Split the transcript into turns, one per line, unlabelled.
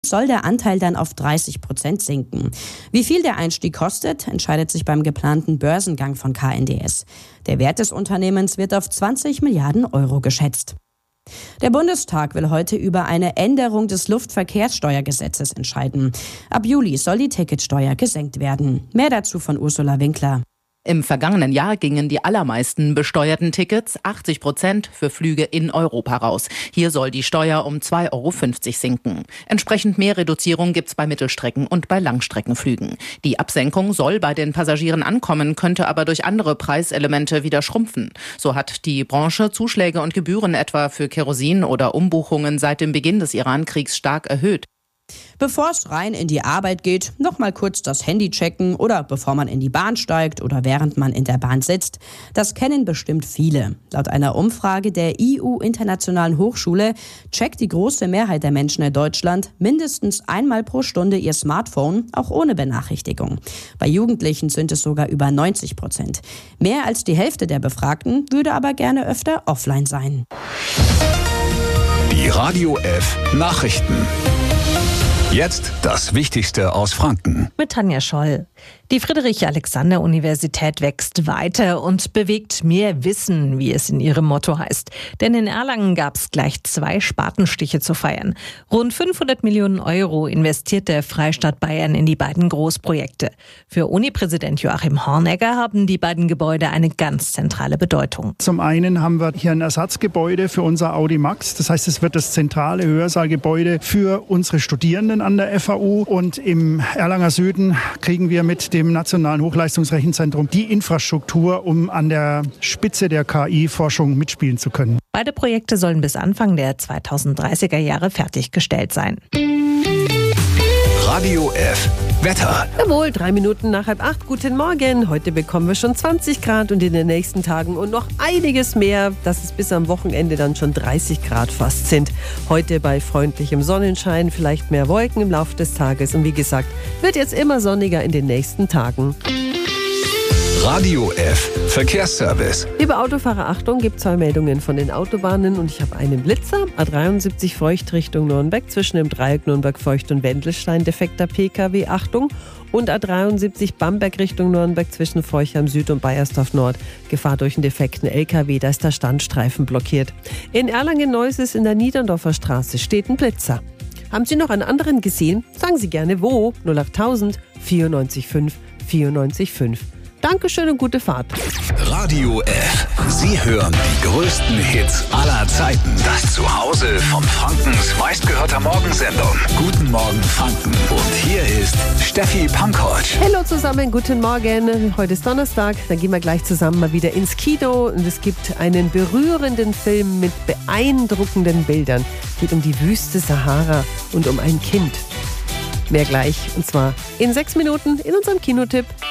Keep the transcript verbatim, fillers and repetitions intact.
soll der Anteil dann auf dreißig Prozent sinken. Wie viel der Einstieg kostet, entscheidet sich beim geplanten Börsengang von K N D S. Der Wert des Unternehmens wird auf zwanzig Milliarden Euro geschätzt. Der Bundestag will heute über eine Änderung des Luftverkehrssteuergesetzes entscheiden. Ab Juli soll die Ticketsteuer gesenkt werden. Mehr dazu von Ursula Winkler.
Im vergangenen Jahr gingen die allermeisten besteuerten Tickets, achtzig Prozent, für Flüge in Europa raus. Hier soll die Steuer um zwei Euro fünfzig sinken. Entsprechend mehr Reduzierung gibt's bei Mittelstrecken- und bei Langstreckenflügen. Die Absenkung soll bei den Passagieren ankommen, könnte aber durch andere Preiselemente wieder schrumpfen. So hat die Branche Zuschläge und Gebühren etwa für Kerosin oder Umbuchungen seit dem Beginn des Iran-Kriegs stark erhöht.
Bevor es rein in die Arbeit geht, noch mal kurz das Handy checken oder bevor man in die Bahn steigt oder während man in der Bahn sitzt. Das kennen bestimmt viele. Laut einer Umfrage der I U-Internationalen Hochschule checkt die große Mehrheit der Menschen in Deutschland mindestens einmal pro Stunde ihr Smartphone, auch ohne Benachrichtigung. Bei Jugendlichen sind es sogar über neunzig Prozent. Mehr als die Hälfte der Befragten würde aber gerne öfter offline sein.
Die Radio F Nachrichten. Jetzt das Wichtigste aus Franken.
Mit Tanja Scholl. Die Friedrich-Alexander-Universität wächst weiter und bewegt mehr Wissen, wie es in ihrem Motto heißt. Denn in Erlangen gab es gleich zwei Spatenstiche zu feiern. Rund fünfhundert Millionen Euro investiert der Freistaat Bayern in die beiden Großprojekte. Für Uni-Präsident Joachim Hornegger haben die beiden Gebäude eine ganz zentrale Bedeutung.
Zum einen haben wir hier ein Ersatzgebäude für unser Audimax. Das heißt, es wird das zentrale Hörsaalgebäude für unsere Studierenden an der F A U. Und im Erlanger Süden kriegen wir mit dem Nationalen Hochleistungsrechenzentrum die Infrastruktur, um an der Spitze der K I-Forschung mitspielen zu können.
Beide Projekte sollen bis Anfang der zweitausenddreißiger Jahre fertiggestellt sein.
Radio F Wetter.
Jawohl, drei Minuten nach halb acht. Guten Morgen. Heute bekommen wir schon zwanzig Grad und in den nächsten Tagen und noch einiges mehr, dass es bis am Wochenende dann schon dreißig Grad fast sind. Heute bei freundlichem Sonnenschein, vielleicht mehr Wolken im Laufe des Tages. Und wie gesagt, wird jetzt immer sonniger in den nächsten Tagen.
Radio F Verkehrsservice.
Liebe Autofahrer, Achtung, gibt zwei Meldungen von den Autobahnen und ich habe einen Blitzer. A dreiundsiebzig Feucht Richtung Nürnberg zwischen dem Dreieck Nürnberg-Feucht und Wendelstein, defekter P K W, Achtung. Und A dreiundsiebzig Bamberg Richtung Nürnberg zwischen Forchheim Süd und Baiersdorf Nord. Gefahr durch einen defekten L K W, da ist der Standstreifen blockiert. In Erlangen-Neuses in der Niederndorfer Straße steht ein Blitzer. Haben Sie noch einen anderen gesehen? Sagen Sie gerne wo. null achttausend vierundneunzig fünf vierundneunzig fünf. Dankeschön und gute Fahrt.
Radio F. Sie hören die größten Hits aller Zeiten. Das Zuhause von Frankens meistgehörter Morgensendung. Guten Morgen Franken. Und hier ist Steffi Pankovic.
Hallo zusammen, guten Morgen. Heute ist Donnerstag, dann gehen wir gleich zusammen mal wieder ins Kino. Und es gibt einen berührenden Film mit beeindruckenden Bildern. Es geht um die Wüste Sahara und um ein Kind. Mehr gleich, und zwar in sechs Minuten in unserem Kinotipp.